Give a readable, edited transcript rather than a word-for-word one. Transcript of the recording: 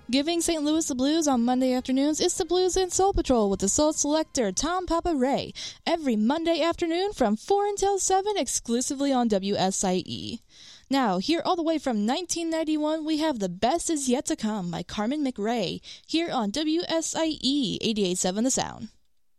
Giving St. Louis the blues on Monday afternoons, it's the Blues and Soul Patrol with the Soul Selector, Tom Papa Ray, every Monday afternoon from 4 until 7 exclusively on WSIE. Now, here all the way from 1991, we have The Best Is Yet to Come by Carmen McRae, here on WSIE 88.7 The Sound.